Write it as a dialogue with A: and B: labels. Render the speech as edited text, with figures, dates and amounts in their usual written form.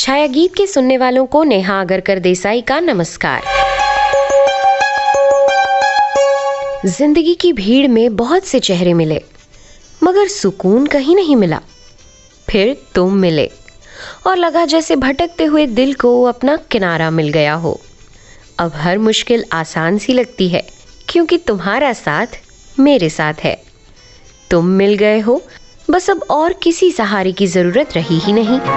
A: छाया गीत के सुनने वालों को नेहा आगरकर देसाई का नमस्कार। जिंदगी की भीड़ में बहुत से चेहरे मिले, मगर सुकून कहीं नहीं मिला। फिर तुम मिले और लगा जैसे भटकते हुए दिल को अपना किनारा मिल गया हो। अब हर मुश्किल आसान सी लगती है, क्योंकि तुम्हारा साथ मेरे साथ है। तुम मिल गए हो, बस अब और किसी सहारे की जरूरत रही ही नहीं।